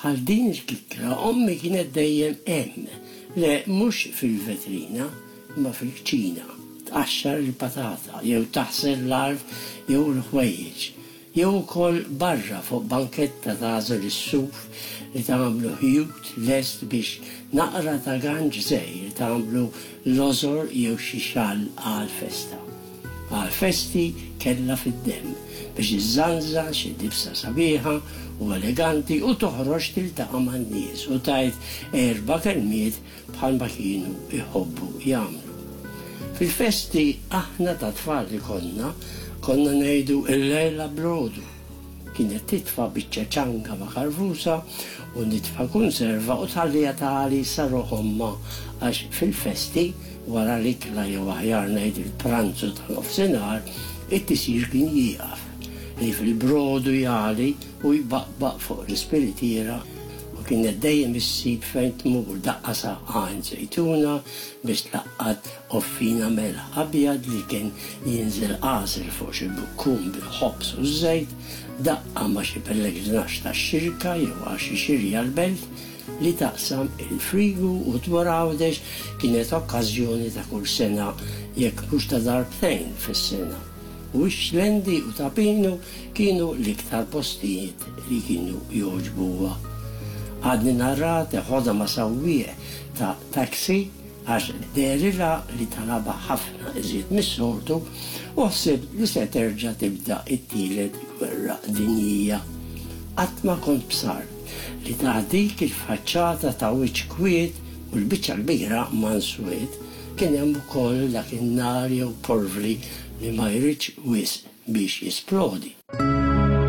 Bħal din il-kikra, ommi kienet dejjem hemm, le mhux fil-vetrina, ma fil-kċina. Tqaxxar il-patata, jew taħsel l-arf, jew l-ħwejjeġ, jew ukoll barra fuq banketta tażel is-suf li tagħmlu ħjut lest biex naqra ta' ganġ żgħir tagħmlu l-ożor jew xi xall għall-festa. Għall-festi kellha fid-demm biex iżżanża xi dibsa sabiħa u eleganti u toħroġ tiltaqa' man-nies u tajt erba' kelmiet bħalma kienu jħobbu jagħmlu. Fil-festi aħna ta' tfal li konna ngħidu il-lejla brodu. Kienet titfa' biċċa ċanga ma' karfusa u nitfa' kunserva u tħallija tagħli saru omma għax fil-festi wara l-ikla jew aħjar ngħid il-pranzu tal-nofsinhar it-tisir kien jieqaf li fil-brodu jali u jbaqbaq fuq l-ispiritiera u kienet dejjem issib fejn tmur daqqa saqgħan żejtuna biex tlaqqad offina melħ abjad li kien jinżel qasir fuq xi bukkun bil-ħobs u żejt, daqqa ma' xi pellegrinax tax-xirka jew għal xi xirja l-belt li taqsam il-frigu u twarawdex kienet okkażjoni ta' kull sena jekk mhux ta' darbtejn fis-sena. U x-xlendi u tapinu kienu l-iktar postijiet li kienu joġbuha. Għadni narrat ħoda ma' sawwieq ta' taksi għax derila li talaba ħafna iżjed mis-soltu u ħsib li se terġa' tibda it-tielet gwerra dinjija. Qatt ma kont bsart li ta' dik il-faċċata ta' wiċċ kwiet u l-biċċa kbira manswiet kien hemm ukoll dak in-nar jew porvri li ma jridx wisq biex jisplodi.